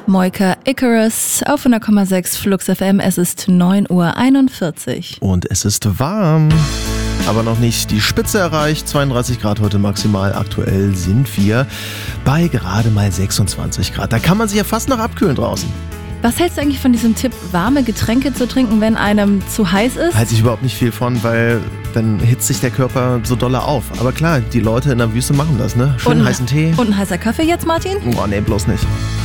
Moika Icarus auf 100,6 Flux FM. Es ist 9:41 Uhr. Und es ist warm, aber noch nicht die Spitze erreicht. 32 Grad heute maximal. Aktuell sind wir bei gerade mal 26 Grad. Da kann man sich ja fast noch abkühlen draußen. Was hältst du eigentlich von diesem Tipp, warme Getränke zu trinken, wenn einem zu heiß ist? Halte ich überhaupt nicht viel von, weil dann hitzt sich der Körper so dolle auf. Aber klar, die Leute in der Wüste machen das, ne? Schön heißen Tee. Und ein heißer Kaffee jetzt, Martin? Oh, nee, bloß nicht.